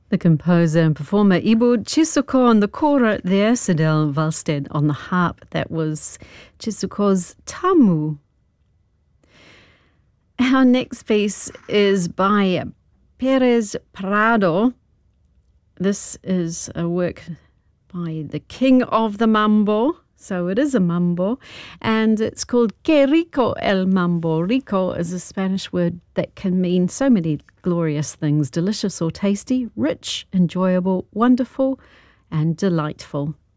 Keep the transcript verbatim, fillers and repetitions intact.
The composer and performer Ibu Chisoko on the kora there, Sidel Valstead on the harp. That was Chisuko's Tamu. Our next piece is by Perez Prado. This is a work by the king of the mambo. So it is a mambo, and it's called Que Rico El Mambo. Rico is a Spanish word that can mean so many glorious things: delicious or tasty, rich, enjoyable, wonderful, and delightful.